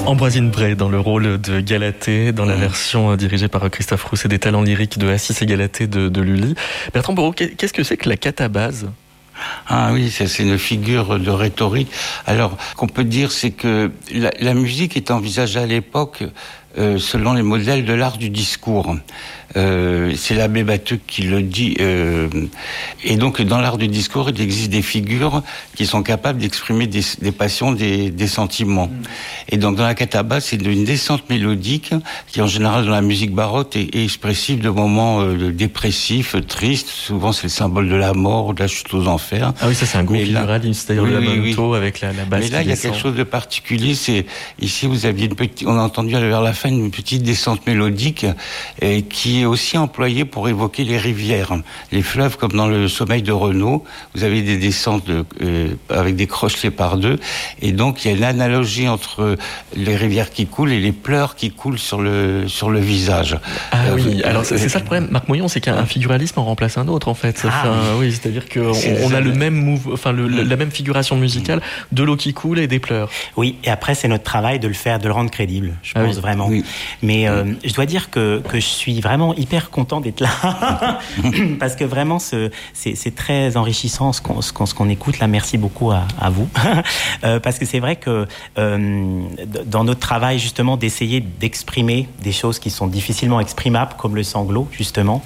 Ambroisine Bray dans le rôle de Galatée, dans la version dirigée par Christophe Rousset des talents lyriques de Assis et Galatée de Lully. Bertrand Borot, qu'est-ce que c'est que la catabase ? Ah oui, c'est une figure de rhétorique. Alors, qu'on peut dire, c'est que la musique est envisagée à l'époque selon les modèles de l'art du discours. C'est l'abbé Batuc qui le dit. Et donc, dans l'art du discours, il existe des figures qui sont capables d'exprimer des passions, des sentiments. Et donc, dans la catabase, c'est une descente mélodique qui, en général, dans la musique baroque, est expressive de moments dépressifs, tristes. Souvent, c'est le symbole de la mort, de la chute aux enfers. Ah oui, ça, c'est un gros figuralisme, c'est-à-dire le lamento avec la basse. Mais là, il y a quelque chose de particulier. C'est ici, vous aviez on a entendu vers la fin une petite descente mélodique qui est aussi employée pour évoquer les rivières, les fleuves, comme dans le Sommeil de Renaud. Vous avez des descentes avec des crochelets par deux, et donc il y a une analogie entre les rivières qui coulent et les pleurs qui coulent sur le visage. Ah oui, alors c'est ça le problème, Marc Moyon, c'est qu'un figuralisme en remplace un autre en fait. Oui, c'est-à-dire qu'on a le même la même figuration musicale, de l'eau qui coule et des pleurs. Oui, et après c'est notre travail de le rendre crédible, je pense vraiment. Oui. Mais je dois dire que je suis vraiment hyper content d'être là parce que vraiment c'est très enrichissant ce qu'on écoute là. Merci beaucoup à vous parce que c'est vrai que dans notre travail justement d'essayer d'exprimer des choses qui sont difficilement exprimables comme le sanglot justement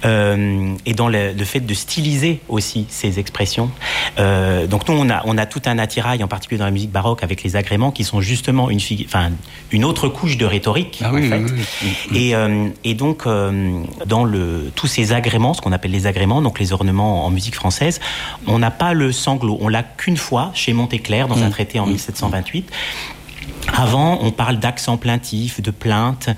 et dans le fait de styliser aussi ces expressions. Donc nous on a tout un attirail en particulier dans la musique baroque avec les agréments qui sont justement une autre couche de rhétorique en fait. Oui. Et donc dans tous ces agréments, ce qu'on appelle les agréments, donc les ornements en musique française, on n'a pas le sanglot, on l'a qu'une fois chez Montéclair dans un traité en 1728. Avant, on parle d'accents plaintifs, de plaintes,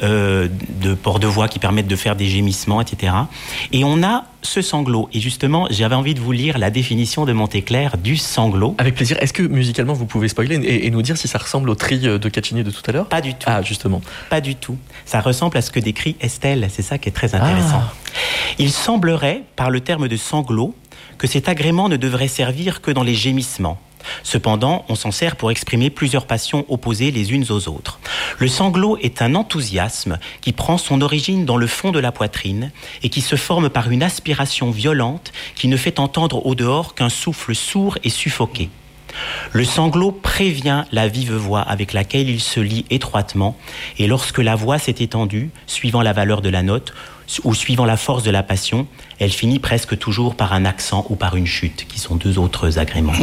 de ports de voix qui permettent de faire des gémissements, etc. Et on a ce sanglot. Et justement, j'avais envie de vous lire la définition de Montéclair du sanglot. Avec plaisir. Est-ce que musicalement, vous pouvez spoiler et nous dire si ça ressemble au tri de Caccini de tout à l'heure ? Pas du tout. Ah, justement. Pas du tout. Ça ressemble à ce que décrit Estelle. C'est ça qui est très intéressant. Il semblerait, par le terme de sanglot, que cet agrément ne devrait servir que dans les gémissements. Cependant, on s'en sert pour exprimer plusieurs passions opposées les unes aux autres. Le sanglot est un enthousiasme qui prend son origine dans le fond de la poitrine et qui se forme par une aspiration violente qui ne fait entendre au dehors qu'un souffle sourd et suffoqué. Le sanglot prévient la vive voix avec laquelle il se lie étroitement et lorsque la voix s'est étendue, suivant la valeur de la note ou suivant la force de la passion, elle finit presque toujours par un accent ou par une chute, qui sont deux autres agréments.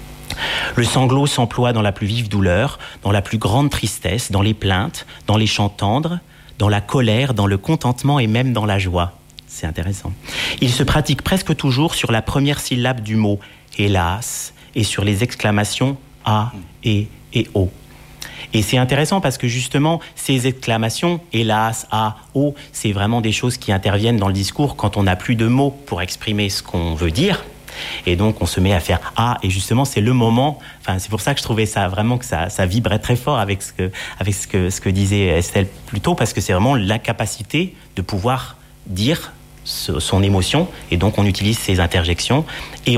Le sanglot s'emploie dans la plus vive douleur, dans la plus grande tristesse, dans les plaintes, dans les chants tendres, dans la colère, dans le contentement et même dans la joie. C'est intéressant. Il se pratique presque toujours sur la première syllabe du mot « hélas » et sur les exclamations « a »,« et » et « o ». Et c'est intéressant parce que justement, ces exclamations, hélas, ah, oh, c'est vraiment des choses qui interviennent dans le discours quand on n'a plus de mots pour exprimer ce qu'on veut dire. Et donc, on se met à faire ah, et justement, c'est le moment. Enfin, c'est pour ça que je trouvais ça vraiment que ça vibrait très fort avec ce que disait Estelle plus tôt, parce que c'est vraiment l'incapacité de pouvoir dire son émotion, et donc on utilise ces interjections et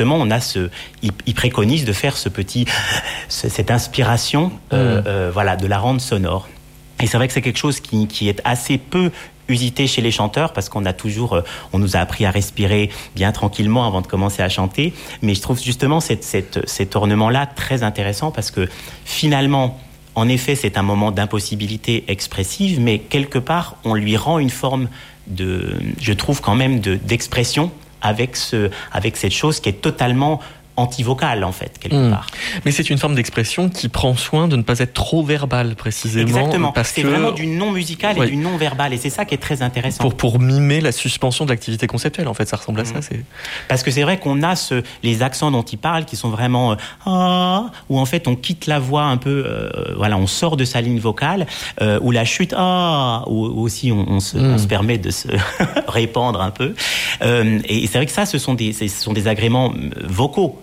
il préconise de faire cette inspiration de la rendre sonore. Et c'est vrai que c'est quelque chose qui est assez peu usité chez les chanteurs, parce qu'on nous a appris à respirer bien tranquillement avant de commencer à chanter, mais je trouve justement cet ornement-là très intéressant, parce que finalement, en effet, c'est un moment d'impossibilité expressive, mais quelque part, on lui rend une forme je trouve quand même d'expression avec cette chose qui est totalement antivocale, en fait, quelque part. Mais c'est une forme d'expression qui prend soin de ne pas être trop verbale, précisément. Exactement. C'est vraiment du non musical et du non verbal, et c'est ça qui est très intéressant. Pour mimer la suspension de l'activité conceptuelle, en fait, ça ressemble à ça. Parce que c'est vrai qu'on a les accents dont il parle qui sont vraiment où en fait on quitte la voix un peu, on sort de sa ligne vocale, ou la chute où aussi on se permet de se répandre un peu. Et c'est vrai que ça, ce sont des agréments vocaux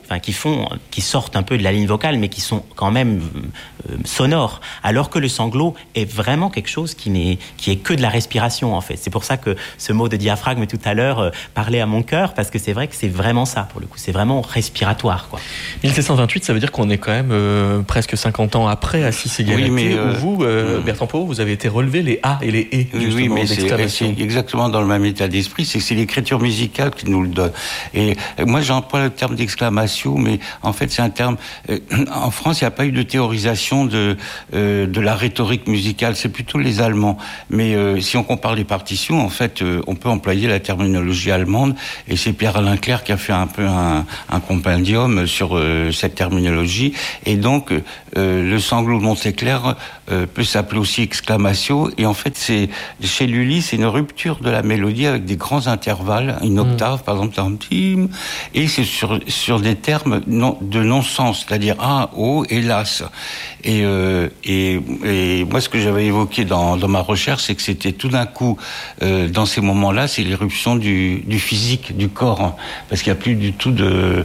qui sortent un peu de la ligne vocale, mais qui sont quand même sonores. Alors que le sanglot est vraiment quelque chose qui est que de la respiration, en fait. C'est pour ça que ce mot de diaphragme tout à l'heure parlait à mon cœur, parce que c'est vrai que c'est vraiment ça, pour le coup. C'est vraiment respiratoire, quoi. 1728, ça veut dire qu'on est quand même presque 50 ans après Assis et Galatée, où vous, Bertrand Poirot, vous avez été relevé les A et les E, justement, oui, mais c'est exactement dans le même état d'esprit, c'est l'écriture musicale qui nous le donne. Et moi, j'emploie le terme d'exclamation, mais en fait, c'est un terme... en France, il n'y a pas eu de théorisation de la rhétorique musicale, c'est plutôt les Allemands. Mais si on compare les partitions, en fait, on peut employer la terminologie allemande, et c'est Pierre-Alain Clerc qui a fait un peu un compendium sur cette terminologie. Et donc, le sanglot de Montéclair peut s'appeler aussi exclamation, et en fait, chez Lully, c'est une rupture de la mélodie avec des grands intervalles, une octave, par exemple, et c'est sur des termes de non-sens, c'est-à-dire A, O et Las. Et moi, ce que j'avais évoqué dans ma recherche, c'est que c'était tout d'un coup, dans ces moments-là, c'est l'éruption du physique, du corps, hein, parce qu'il n'y a plus du tout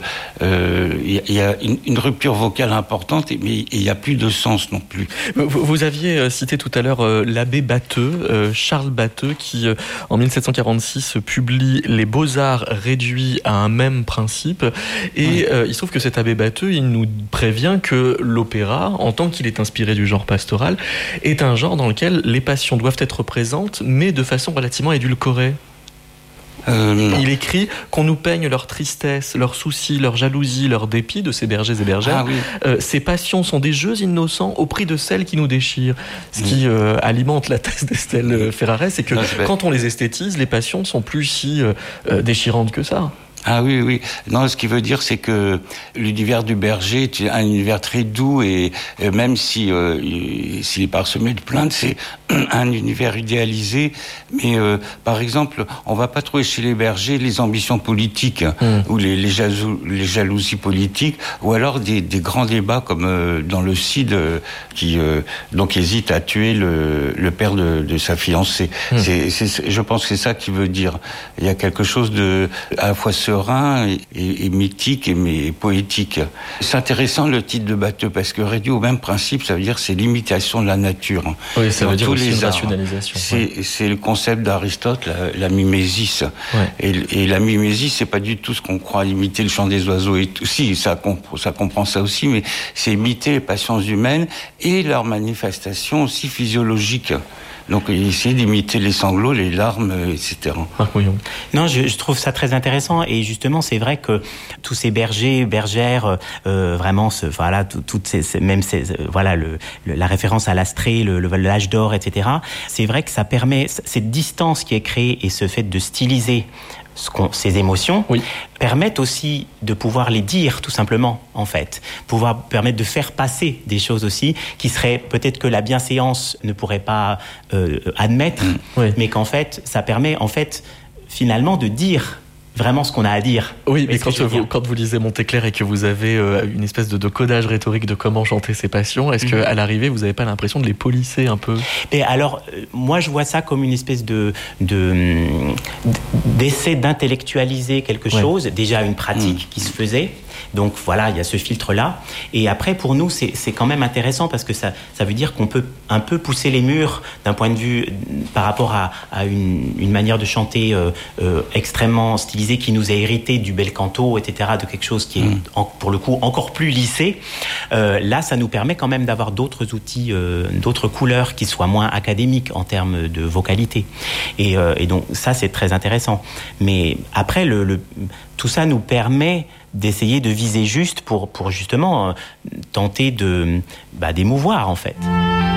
il y a une rupture vocale importante, mais il n'y a plus de sens non plus. Vous aviez cité tout à l'heure l'abbé Batteux, Charles Batteux, qui en 1746 publie Les Beaux-Arts réduits à un même principe, et il se trouve que cet abbé Batteux, il nous prévient que l'opéra, en tant qu'il est inspiré du genre pastoral, est un genre dans lequel les passions doivent être présentes, mais de façon relativement édulcorée. Il écrit qu'on nous peigne leur tristesse, leurs soucis, leur jalousie, leur dépit de ces bergers et bergères. Ces passions sont des jeux innocents au prix de celles qui nous déchirent. Ce qui alimente la thèse d'Estelle Ferraret, c'est que quand on les esthétise, les passions ne sont plus si déchirantes que ça. Ah oui. Non, ce qui veut dire, c'est que l'univers du berger est un univers très doux, et même s'il est parsemé de plaintes, c'est un univers idéalisé. Mais par exemple, on va pas trouver chez les bergers les ambitions politiques ou les jalousies politiques, ou alors des grands débats comme dans le Cid qui donc hésite à tuer le père de sa fiancée. Je pense que c'est ça qu'il veut dire. Il y a quelque chose de à la fois serein et mythique mais poétique. C'est intéressant le titre de Batteux, parce que réduit au même principe, ça veut dire c'est l'imitation de la nature. Oui, ça veut dire aussi une rationalisation. C'est le concept d'Aristote, la mimésis. Et la mimésis, c'est pas du tout ce qu'on croit imiter le chant des oiseaux. Et tout. Si, ça comprend ça aussi, mais c'est imiter les passions humaines et leurs manifestations aussi physiologiques. Donc, essayer d'imiter les sanglots, les larmes, etc. Marc Mouillon. Non, je trouve ça très intéressant, et justement, c'est vrai que tous ces bergers, bergères, vraiment, la référence à l'Astrée, l'âge d'or, etc. C'est vrai que ça permet cette distance qui est créée, et ce fait de styliser ces émotions, permettent aussi de pouvoir les dire, tout simplement, en fait. Permettre de faire passer des choses aussi qui seraient peut-être que la bienséance ne pourrait pas admettre, mais qu'en fait, ça permet, en fait, finalement, de dire vraiment ce qu'on a à dire. Oui, mais quand vous lisez Montéclair et que vous avez une espèce de codage rhétorique de comment chanter ses passions, est-ce qu'à l'arrivée, vous n'avez pas l'impression de les polisser un peu ? Et alors, moi, je vois ça comme une espèce d'essai d'intellectualiser quelque chose, déjà une pratique qui se faisait. Donc voilà, il y a ce filtre-là. Et après, pour nous, c'est quand même intéressant, parce que ça veut dire qu'on peut un peu pousser les murs d'un point de vue par rapport à une manière de chanter extrêmement stylisée, qui nous a hérité du bel canto, etc., de quelque chose qui est, pour le coup, encore plus lissé. Là, ça nous permet quand même d'avoir d'autres outils, d'autres couleurs qui soient moins académiques en termes de vocalité. Et donc, ça, c'est très intéressant. Mais après, tout ça nous permet d'essayer de viser juste pour justement tenter d'émouvoir, en fait.